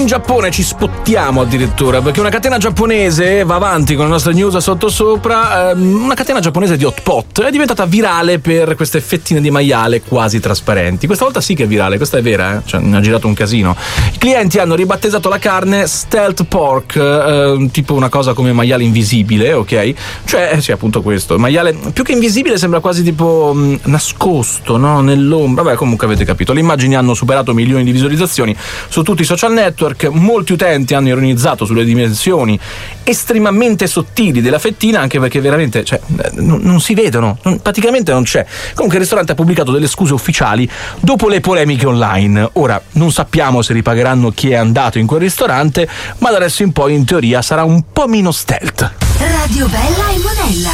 In Giappone ci spottiamo addirittura, perché una catena giapponese va avanti con le nostre news sottosopra. Una catena giapponese di hot pot è diventata virale per queste fettine di maiale quasi trasparenti. Questa volta sì che è virale, questa è vera, cioè ne ha girato un casino. I clienti hanno ribattezzato la carne stealth pork, tipo una cosa come maiale invisibile, ok? Cioè, sì, appunto questo. Il maiale più che invisibile sembra quasi tipo nascosto, no? Nell'ombra. Vabbè, comunque avete capito. Le immagini hanno superato milioni di visualizzazioni su tutti i social network. Molti utenti hanno ironizzato sulle dimensioni estremamente sottili della fettina, anche perché veramente, cioè, non si vedono, praticamente non c'è. Comunque il ristorante ha pubblicato delle scuse ufficiali dopo le polemiche online. Ora non sappiamo se ripagheranno chi è andato in quel ristorante, ma da adesso in poi in teoria sarà un po' meno stealth. Radio Bella e Monella.